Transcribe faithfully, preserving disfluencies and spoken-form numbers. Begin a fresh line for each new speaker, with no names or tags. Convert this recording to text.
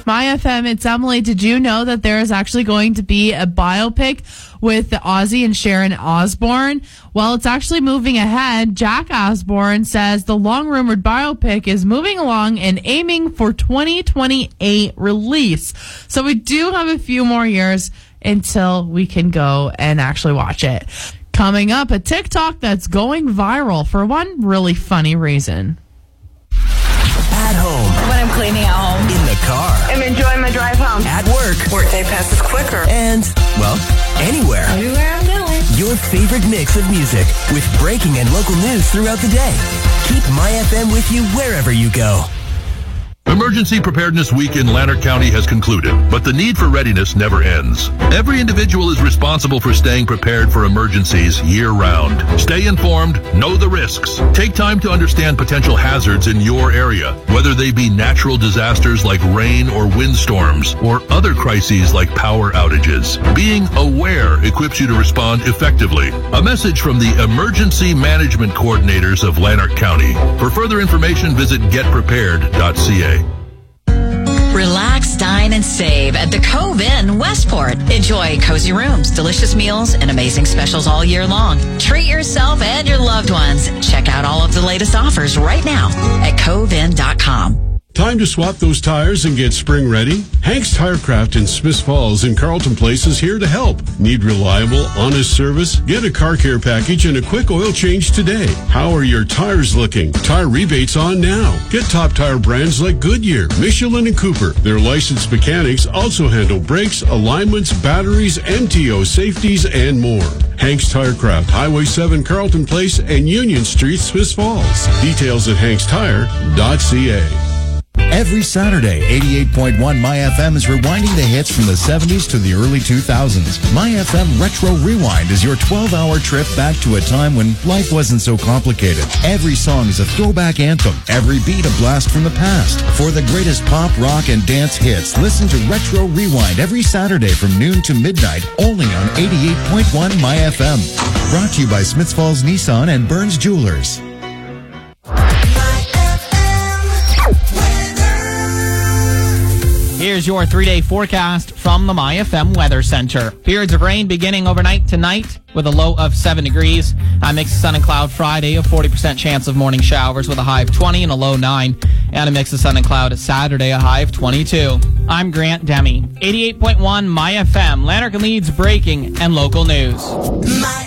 My F M, it's Emily. Did you know that there is actually going to be a biopic with Ozzy and Sharon Osbourne? Well, it's actually moving ahead. Jack Osbourne says the long-rumored biopic is moving along and aiming for twenty twenty-eight release. So we do have a few more years until we can go and actually watch it. Coming up, a TikTok that's going viral for one really funny reason.
At home.
When I'm cleaning at home.
In the car.
I'm enjoying my drive home.
At work.
Workday passes quicker.
And, well, anywhere.
Everywhere I'm going.
Your favorite mix of music with breaking and local news throughout the day. Keep My F M with you wherever you go.
Emergency Preparedness Week in Lanark County has concluded, but the need for readiness never ends. Every individual is responsible for staying prepared for emergencies year-round. Stay informed, know the risks. Take time to understand potential hazards in your area, whether they be natural disasters like rain or windstorms, or other crises like power outages. Being aware equips you to respond effectively. A message from the Emergency Management Coordinators of Lanark County. For further information, visit get prepared dot c a.
Relax, dine, and save at the Cove Inn, Westport. Enjoy cozy rooms, delicious meals, and amazing specials all year long. Treat yourself and your loved ones. Check out all of the latest offers right now at cove inn dot com.
Time to swap those tires and get spring ready? Hank's Tirecraft in Smiths Falls and Carlton Place is here to help. Need reliable, honest service? Get a car care package and a quick oil change today. How are your tires looking? Tire rebates on now. Get top tire brands like Goodyear, Michelin, and Cooper. Their licensed mechanics also handle brakes, alignments, batteries, M T O, safeties, and more. Hank's Tirecraft, Highway seven, Carlton Place, and Union Street, Smiths Falls. Details at hanks tire dot c a.
Every Saturday, eighty-eight point one My F M is rewinding the hits from the seventies to the early two thousands. My F M Retro Rewind is your twelve-hour trip back to a time when life wasn't so complicated. Every song is a throwback anthem, every beat a blast from the past. For the greatest pop, rock, and dance hits, listen to Retro Rewind every Saturday from noon to midnight, only on eighty-eight point one My F M. Brought to you by Smiths Falls Nissan and Burns Jewelers.
Here's your three-day forecast from the My F M Weather Center. Periods of rain beginning overnight tonight with a low of seven degrees. A mix of sun and cloud Friday, a forty percent chance of morning showers with a high of twenty and a low nine. And a mix of sun and cloud Saturday, a high of twenty-two. I'm Grant Demi. eighty-eight point one My F M, Lanark and Leeds breaking and local news.